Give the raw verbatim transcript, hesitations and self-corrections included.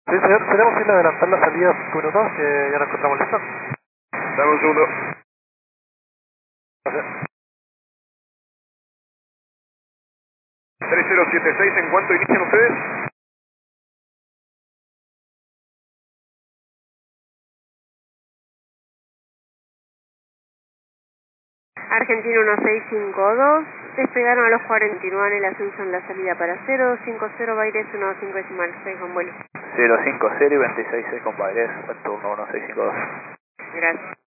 Sí, señor, tenemos que adelantar la salida cinco minutos, que ya nos encontramos listos. Dame un segundo. Gracias. tres cero siete seis, ¿en cuánto inician ustedes? Argentina uno seis cinco dos, despegaron a los cuarenta, continúan el ascenso en la salida para cero cinco cero, Baires uno cinco decimal seis con vuelo. cero cinco cero y veintiséis seis con Baires, turno uno seis cinco dos. Gracias.